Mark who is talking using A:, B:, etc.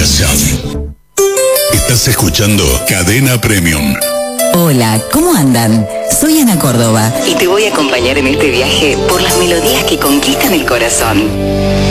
A: corazón. Estás escuchando Cadena Premium.
B: Hola, ¿cómo andan? Soy Ana Córdoba y te voy a acompañar en este viaje por las melodías que conquistan el corazón.